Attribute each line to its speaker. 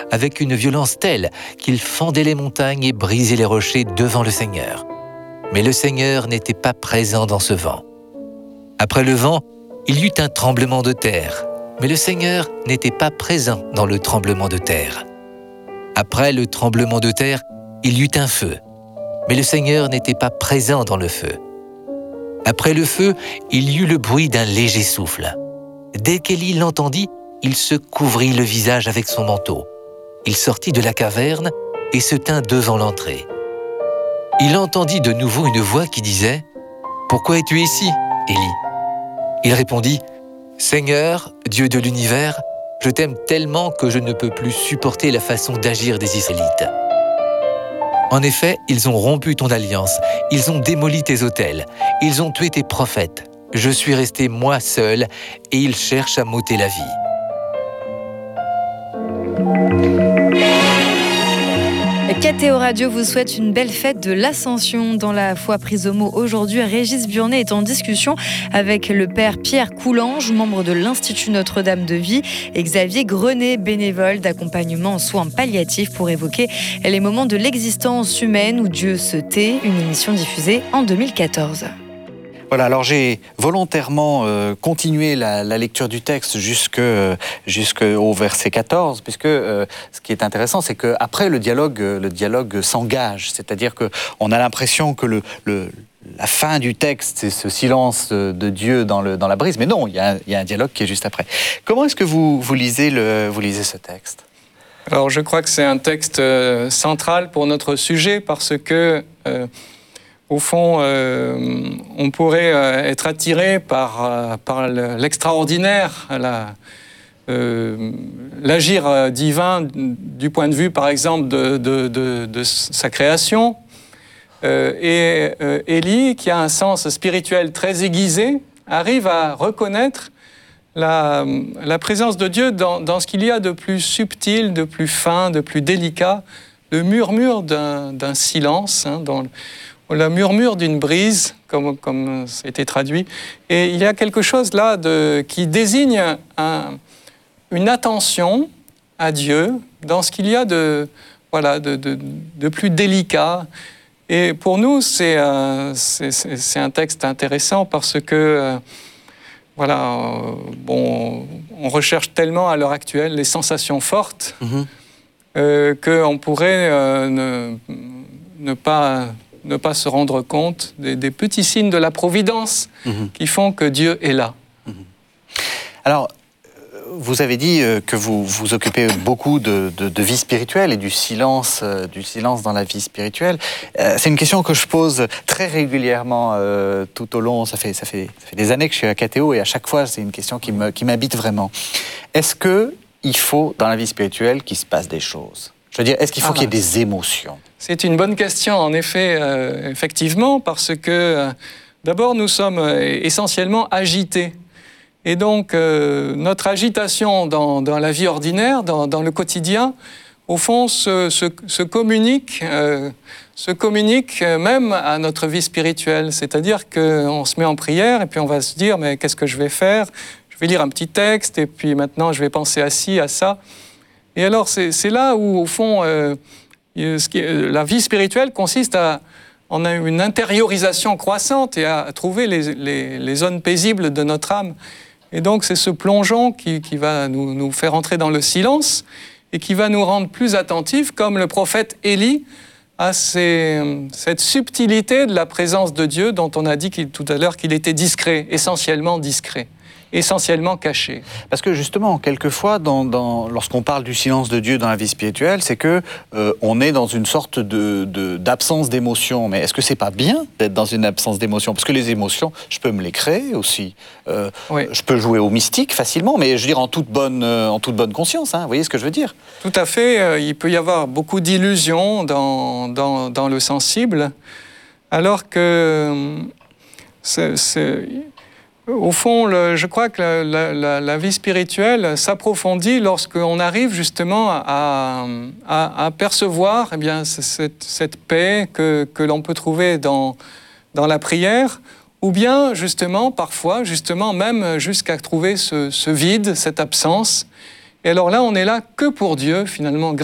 Speaker 1: avec une violence telle qu'il fendait les montagnes et brisait les rochers devant le Seigneur. Mais le Seigneur n'était pas présent dans ce vent. Après le vent, il y eut un tremblement de terre, mais le Seigneur n'était pas présent dans le tremblement de terre. Après le tremblement de terre, il y eut un feu, mais le Seigneur n'était pas présent dans le feu. Après le feu, il y eut le bruit d'un léger souffle. Dès qu'Élie l'entendit, il se couvrit le visage avec son manteau. Il sortit de la caverne et se tint devant l'entrée. Il entendit de nouveau une voix qui disait « Pourquoi es-tu ici, Élie ?» Il répondit « Seigneur, Dieu de l'univers, je t'aime tellement que je ne peux plus supporter la façon d'agir des Israélites. En effet, ils ont rompu ton alliance, ils ont démoli tes autels, ils ont tué tes prophètes. Je suis resté moi seul et ils cherchent à m'ôter la vie. »
Speaker 2: KTO Radio vous souhaite une belle fête de l'Ascension. Dans la foi prise au mot aujourd'hui, Régis Burnet est en discussion avec le père Pierre Coulange, membre de l'Institut Notre-Dame de Vie, et Xavier Grenet, bénévole d'accompagnement en soins palliatifs, pour évoquer les moments de l'existence humaine où Dieu se tait, une émission diffusée en 2014.
Speaker 3: Voilà, alors j'ai volontairement continué la lecture du texte jusqu'au verset 14, puisque ce qui est intéressant, c'est qu'après le dialogue s'engage, c'est-à-dire qu'on a l'impression que la fin du texte, c'est ce silence de Dieu dans la brise, mais non, il y a un dialogue qui est juste après. Comment est-ce que vous lisez ce texte ?
Speaker 4: Alors je crois que c'est un texte central pour notre sujet, parce que au fond, on pourrait être attiré par l'extraordinaire, l'agir divin du point de vue, par exemple, de sa création. Et Élie, qui a un sens spirituel très aiguisé, arrive à reconnaître la présence de Dieu dans ce qu'il y a de plus subtil, de plus fin, de plus délicat, le murmure d'un silence, le murmure d'une brise, comme ça a été traduit. Et il y a quelque chose là qui désigne une attention à Dieu dans ce qu'il y a de plus délicat. Et pour nous, c'est un texte intéressant parce que on recherche tellement à l'heure actuelle les sensations fortes qu'on pourrait ne pas se rendre compte des petits signes de la providence qui font que Dieu est là.
Speaker 3: Alors, vous avez dit que vous vous occupez beaucoup de vie spirituelle et du silence dans la vie spirituelle. C'est une question que je pose très régulièrement tout au long. Ça fait des années que je suis à KTO et à chaque fois, c'est une question qui m'habite vraiment. Est-ce qu'il faut, dans la vie spirituelle, qu'il se passe des choses ? Je veux dire, est-ce qu'il faut qu'il y ait des émotions ?
Speaker 4: C'est une bonne question, en effet, effectivement, parce que d'abord, nous sommes essentiellement agités. Et donc, notre agitation dans la vie ordinaire, dans le quotidien, au fond, se communique même à notre vie spirituelle. C'est-à-dire qu'on se met en prière et puis on va se dire « mais qu'est-ce que je vais faire ? Je vais lire un petit texte et puis maintenant je vais penser à ci, à ça ». Et alors, c'est là où, au fond, la vie spirituelle consiste on a une intériorisation croissante et à trouver les zones paisibles de notre âme. Et donc, c'est ce plongeon qui va nous faire entrer dans le silence et qui va nous rendre plus attentifs, comme le prophète Élie a cette subtilité de la présence de Dieu dont on a dit tout à l'heure qu'il était discret, essentiellement caché.
Speaker 3: Parce que justement, quelquefois, lorsqu'on parle du silence de Dieu dans la vie spirituelle, c'est que on est dans une sorte d'absence d'émotion. Mais est-ce que c'est pas bien d'être dans une absence d'émotion ? Parce que les émotions, je peux me les créer aussi.
Speaker 4: Oui.
Speaker 3: Je peux jouer au mystique facilement, mais je veux dire en toute bonne conscience. Vous voyez ce que je veux dire ?
Speaker 4: Tout à fait. Il peut y avoir beaucoup d'illusions dans le sensible, alors que au fond, je crois que la vie spirituelle s'approfondit lorsqu'on arrive justement à percevoir cette paix que l'on peut trouver dans la prière, ou bien justement, parfois, même jusqu'à trouver ce vide, cette absence. Et alors là, on est là que pour Dieu, finalement,